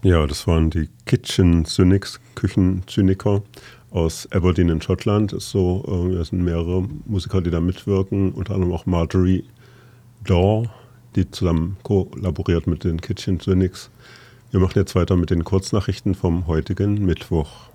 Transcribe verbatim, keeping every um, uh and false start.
Ja, das waren die Kitchen Cynics, Küchenzyniker aus Aberdeen in Schottland. Ist so, äh, es sind mehrere Musiker, die da mitwirken, unter anderem auch Marjorie Daw, die zusammen kollaboriert mit den Kitchen Cynics. Wir machen jetzt weiter mit den Kurznachrichten vom heutigen Mittwoch.